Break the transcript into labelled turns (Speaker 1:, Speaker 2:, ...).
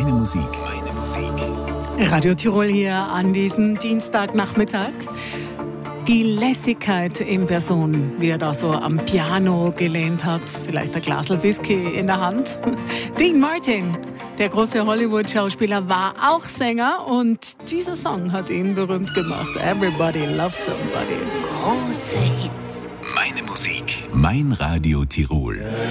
Speaker 1: Meine Musik. Meine Musik.
Speaker 2: Radio Tirol hier an diesem Dienstagnachmittag. Die Lässigkeit in Person, wie er da so am Piano gelehnt hat, vielleicht ein Glasl Whisky in der Hand. Dean Martin, der große Hollywood-Schauspieler, war auch Sänger und dieser Song hat ihn berühmt gemacht. Everybody loves somebody.
Speaker 3: Große Hits.
Speaker 1: Meine Musik. Mein Radio Tirol.